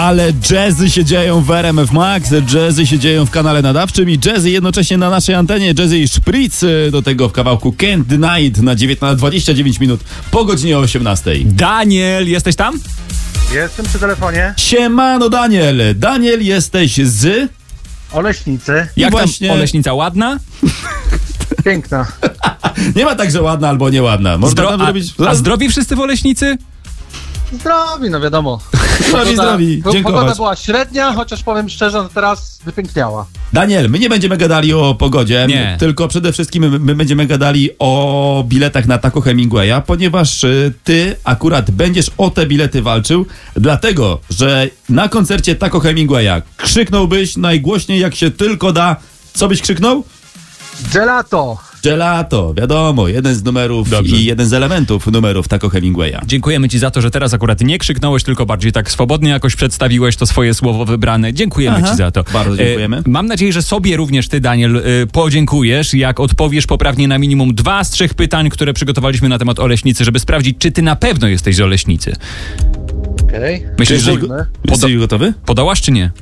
ale jazzy się dzieją w RMF Max, jazzy się dzieją w kanale nadawczym i jazzy jednocześnie na naszej antenie, jazzy i szpric do tego w kawałku Can't Deny It na 29 minut po godzinie 18. Daniel, jesteś tam? Jestem przy telefonie. Siemano Daniel, Daniel jesteś z... Oleśnicy. Jak właśnie- tam Oleśnica, ładna? Piękna. Nie ma tak, że ładna albo nieładna. Można tam zrobić... A zdrowi wszyscy w Oleśnicy? Zdrowi, no wiadomo. Zdrowi, Pogoda dziękuję. była średnia, chociaż powiem szczerze, że teraz wypiękniała. Daniel, my nie będziemy gadali o pogodzie, Nie. tylko przede wszystkim my będziemy gadali o biletach na Taco Hemingwaya, ponieważ ty akurat będziesz o te bilety walczył, dlatego, że na koncercie Taco Hemingwaya krzyknąłbyś najgłośniej jak się tylko da. Co byś krzyknął? Gelato! Gelato, wiadomo, jeden z numerów Dobrze. i jeden z elementów numerów Taco Hemingwaya. Dziękujemy ci za to, że teraz akurat nie krzyknąłeś, tylko bardziej tak swobodnie jakoś przedstawiłeś to swoje słowo wybrane. Dziękujemy Aha. ci za to. Bardzo dziękujemy. Mam nadzieję, że sobie również ty, Daniel, podziękujesz, jak odpowiesz poprawnie na minimum 2 z 3 pytań, które przygotowaliśmy na temat Oleśnicy, żeby sprawdzić, czy ty na pewno jesteś z Oleśnicy. Okej. Myślisz, że Jesteś gotowy? podołasz czy nie?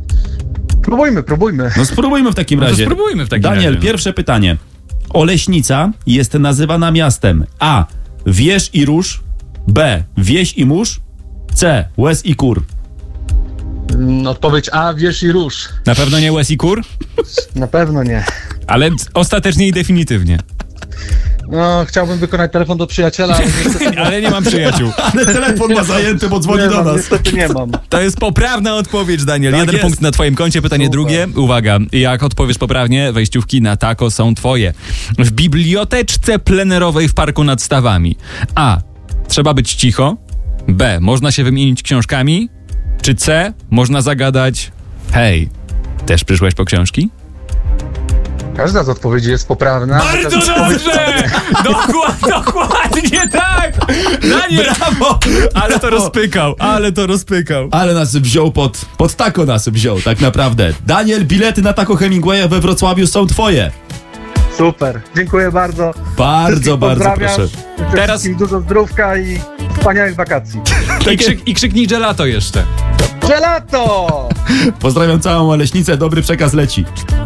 Próbujmy. No spróbujmy w takim No to razie. spróbujmy w takim Daniel, razie. pierwsze pytanie. Oleśnica jest nazywana miastem A. Wież i róż, B. Wieś i mórz, C. Łez i kur. Odpowiedź A, wież i róż. Na pewno nie Łez i Kur, Na pewno nie. ale ostatecznie i definitywnie. No, chciałbym wykonać telefon do przyjaciela, ale niestety Ale nie mam przyjaciół. Ale telefon ma zajęty, bo dzwoni nie do mam, nas. niestety nie mam. To jest poprawna odpowiedź, Daniel. Tak Jeden jest. punkt na twoim koncie, pytanie Super. drugie. Uwaga, jak odpowiesz poprawnie, wejściówki na Taco są twoje. W biblioteczce plenerowej w parku nad Stawami. A. Trzeba być cicho. B. Można się wymienić książkami. Czy C. Można zagadać: hej, też przyszłeś po książki? Każda z odpowiedzi jest poprawna. Bardzo dobrze! Dokładnie tak! Daniel! Brawo! Ale to rozpykał. Ale nas wziął pod Taco nas wziął, tak naprawdę. Daniel, bilety na Taco Hemingwaya we Wrocławiu są twoje. Super, dziękuję bardzo. Bardzo, Wszystkich bardzo pozdrawiam. proszę. Życzę Teraz- wszystkim dużo zdrówka i wspaniałych wakacji. I krzyknij gelato jeszcze. Gelato! Pozdrawiam całą Oleśnicę, dobry przekaz leci.